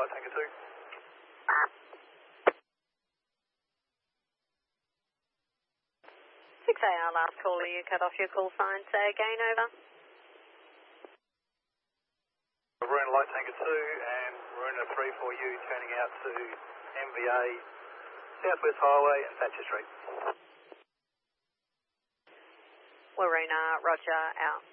Light Tango 2. 6AR, last caller, you cut off your call sign. Say again, over. Varuna Light Tango 2 and Varuna 34U turning out to MVA, Southwest Highway and Thatcher Street. Waruna, Roger, out.